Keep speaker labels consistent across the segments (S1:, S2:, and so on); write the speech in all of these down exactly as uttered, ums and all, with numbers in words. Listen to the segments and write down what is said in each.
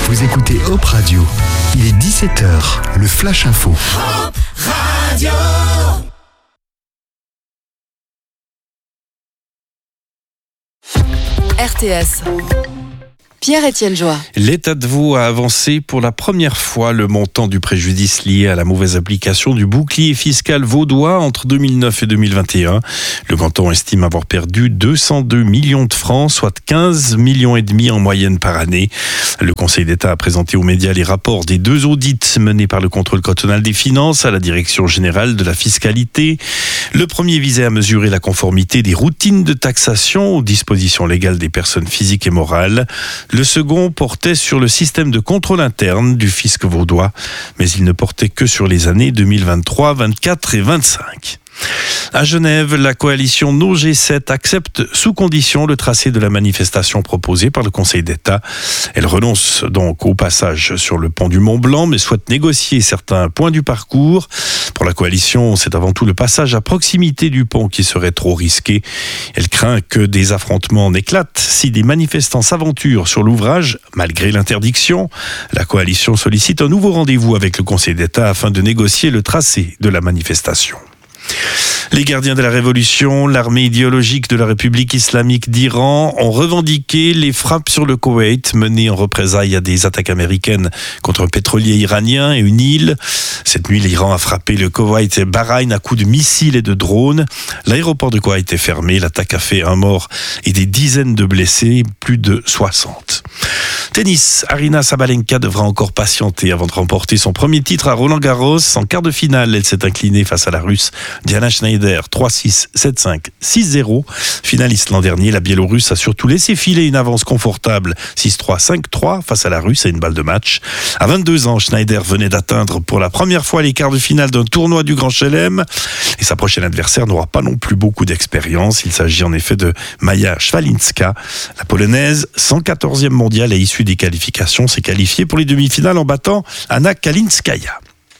S1: Vous écoutez Hop Radio. Il est dix-sept heures, le Flash Info.
S2: Hop Radio.
S3: R T S. Pierre-Étienne Joie.
S4: L'État de Vaud a avancé pour la première fois le montant du préjudice lié à la mauvaise application du bouclier fiscal vaudois entre deux mille neuf et deux mille vingt et un. Le canton estime avoir perdu deux cent deux millions de francs, soit quinze millions et demi en moyenne par année. Le Conseil d'État a présenté aux médias les rapports des deux audits menés par le contrôle cantonal des finances à la Direction générale de la fiscalité. Le premier visait à mesurer la conformité des routines de taxation aux dispositions légales des personnes physiques et morales. Le second portait sur le système de contrôle interne du fisc vaudois, mais il ne portait que sur les années deux mille vingt-trois, vingt-quatre et vingt-cinq. À Genève, la coalition No G sept accepte sous condition le tracé de la manifestation proposée par le Conseil d'État. Elle renonce donc au passage sur le pont du Mont-Blanc, mais souhaite négocier certains points du parcours. Pour la coalition, c'est avant tout le passage à proximité du pont qui serait trop risqué. Elle craint que des affrontements n'éclatent si des manifestants s'aventurent sur l'ouvrage, malgré l'interdiction. La coalition sollicite un nouveau rendez-vous avec le Conseil d'État afin de négocier le tracé de la manifestation. Les gardiens de la Révolution, l'armée idéologique de la République islamique d'Iran, ont revendiqué les frappes sur le Koweït menées en représailles à des attaques américaines contre un pétrolier iranien et une île. Cette nuit, l'Iran a frappé le Koweït et Bahreïn à coups de missiles et de drones. L'aéroport de Koweït est fermé. L'attaque a fait un mort et des dizaines de blessés, plus de soixante. Tennis, Aryna Sabalenka devra encore patienter avant de remporter son premier titre à Roland-Garros. En quart de finale, elle s'est inclinée face à la Russe Diana Schneider, trois six, sept cinq, six zéro. Finaliste l'an dernier, la Biélorusse a surtout laissé filer une avance confortable, six trois, cinq trois, face à la Russe à une balle de match. À vingt-deux ans, Schneider venait d'atteindre pour la première fois les quarts de finale d'un tournoi du Grand Chelem. Et sa prochaine adversaire n'aura pas non plus beaucoup d'expérience. Il s'agit en effet de Maja Swalinska. La Polonaise, cent quatorzième mondiale et issue des qualifications, s'est qualifiée pour les demi-finales en battant Anna Kalinskaya.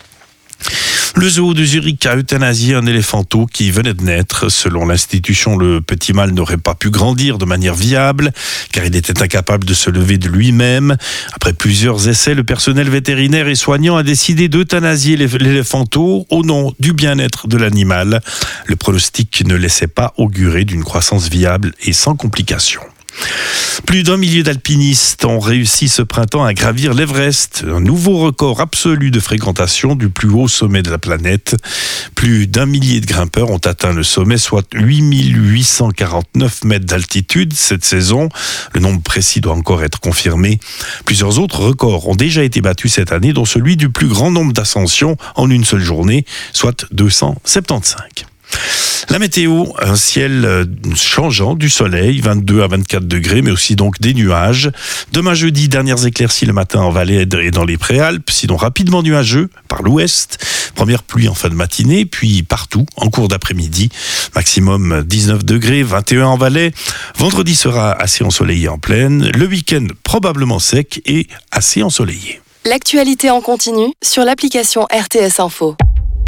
S4: Le zoo de Zurich a euthanasié un éléphanteau qui venait de naître. Selon l'institution, le petit mâle n'aurait pas pu grandir de manière viable car il était incapable de se lever de lui-même. Après plusieurs essais, le personnel vétérinaire et soignant a décidé d'euthanasier l'éléphanteau au nom du bien-être de l'animal. Le pronostic ne laissait pas augurer d'une croissance viable et sans complications. Plus d'un millier d'alpinistes ont réussi ce printemps à gravir l'Everest, un nouveau record absolu de fréquentation du plus haut sommet de la planète. Plus d'un millier de grimpeurs ont atteint le sommet, soit huit mille huit cent quarante-neuf mètres d'altitude cette saison. Le nombre précis doit encore être confirmé. Plusieurs autres records ont déjà été battus cette année, dont celui du plus grand nombre d'ascensions en une seule journée, soit deux cent soixante-quinze. La météo, un ciel changeant, du soleil, vingt-deux à vingt-quatre degrés, mais aussi donc des nuages. Demain jeudi, dernières éclaircies le matin en Valais et dans les Préalpes, sinon rapidement nuageux par l'ouest. Première pluie en fin de matinée, puis partout en cours d'après-midi. Maximum dix-neuf degrés, vingt et un en Valais. Vendredi sera assez ensoleillé en plaine. Le week-end probablement sec et assez ensoleillé.
S3: L'actualité en continu sur l'application R T S Info.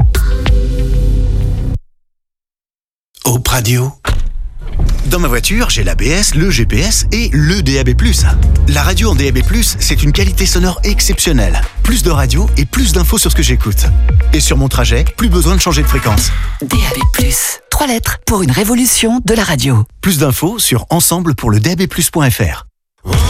S1: Hop Radio. Dans ma voiture, j'ai l'A B S, le G P S et le D A B plus. La radio en D A B plus, c'est une qualité sonore exceptionnelle. Plus de radio et plus d'infos sur ce que j'écoute. Et sur mon trajet, plus besoin de changer de fréquence.
S5: D A B plus, trois lettres pour une révolution de la radio.
S1: Plus d'infos sur ensemble pour le D A B plus point F R.